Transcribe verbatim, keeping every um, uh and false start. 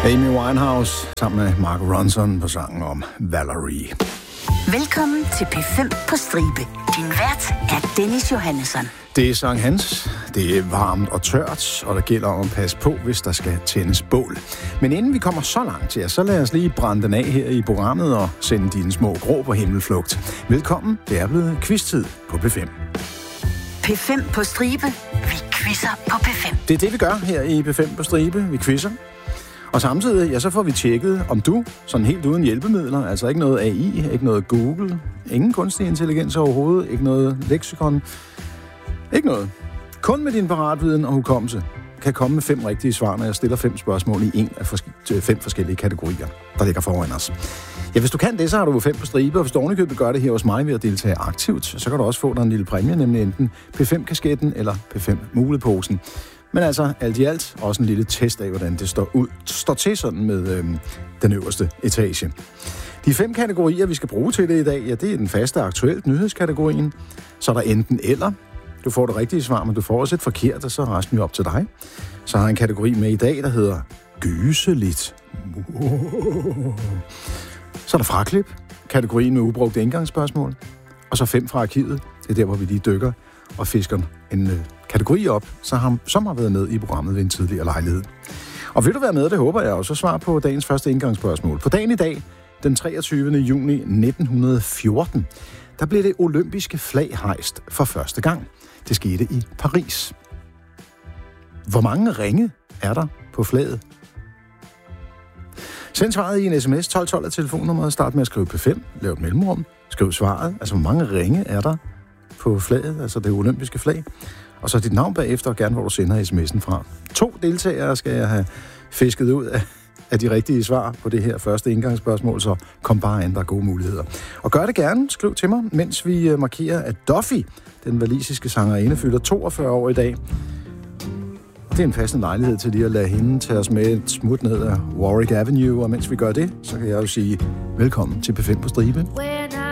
Amy Winehouse sammen med Mark Ronson på sangen om Valerie. Velkommen til P fem på stribe. Din vært er Dennis Johannesson. Det er Sankt Hans, det er varmt og tørt, og der gælder om at passe på, hvis der skal tændes bål. Men inden vi kommer så langt til, så lad os lige brænde den af her i programmet og sende dine små grå på himmelflugt. Velkommen, det er blevet quiz-tid på P fem. P fem på stribe. Vi quizzer på P fem. Det er det, vi gør her i P fem på stribe. Vi quizzer. Og samtidig, ja, så får vi tjekket, om du, sådan helt uden hjælpemidler, altså ikke noget A I, ikke noget Google, ingen kunstig intelligens overhovedet, ikke noget leksikon, ikke noget. Kun med din paratviden og hukommelse kan komme med fem rigtige svar, når jeg stiller fem spørgsmål i en af fors- fem forskellige kategorier, der ligger foran os. Ja, hvis du kan det, så har du fem på stribe, og hvis du ovenikøbet gør det her hos mig ved at deltage aktivt, så kan du også få dig en lille præmie, nemlig enten P fem-kasketten eller P fem-muleposen. Men altså, alt i alt, også en lille test af, hvordan det står, ud, står til sådan med øhm, den øverste etage. De fem kategorier, vi skal bruge til det i dag, ja, det er den faste aktuelt nyhedskategorien. Så er der enten eller. Du får det rigtige svar, men du får også et forkert, og så er resten jo op til dig. Så har jeg en kategori med i dag, der hedder gyseligt. Så er der fraklip, kategorien med ubrugt indgangsspørgsmål. Og så fem fra arkivet. Det er der, hvor vi lige dykker og fisker en øh, kategori op, så har, som har været med i programmet ved en tidligere lejlighed. Og vil du være med, det håber jeg også, svar på dagens første indgangsspørgsmål. På dagen i dag, den treogtyvende juni nitten fjorten, der blev det olympiske flag hejst for første gang. Det skete i Paris. Hvor mange ringe er der på flaget? Send svaret i en sms. tolv tolv er telefonnummeret. Start med at skrive P fem. Lav et mellemrum. Skriv svaret. Altså, hvor mange ringe er der på flaget, altså det olympiske flag. Og så dit navn bagefter, og gerne hvor du sender sms'en fra. To deltagere skal jeg have fisket ud af, af de rigtige svar på det her første indgangsspørgsmål, så kom bare ind, der er gode muligheder. Og gør det gerne, skriv til mig, mens vi markerer, at Duffy, den walisiske sangerinde, fylder toogfyrre år i dag. Det er en passende lejlighed til lige at lade hende tage os med et smut ned af Warwick Avenue, og mens vi gør det, så kan jeg jo sige velkommen til P fem på stribe.